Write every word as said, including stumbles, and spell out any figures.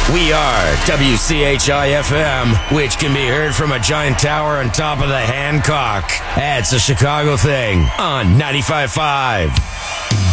We are W C H I F M, which can be heard from a giant tower on top of the Hancock. That's a Chicago thing on ninety-five point five.